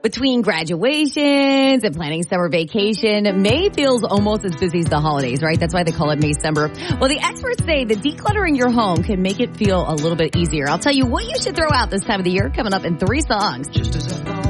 Between graduations and planning summer vacation, May feels almost as busy as the holidays, right? That's why they call it Maycember. Well, the experts say that decluttering your home can make it feel a little bit easier. I'll tell you what you should throw out this time of the year coming up in 3 songs. Just as I thought.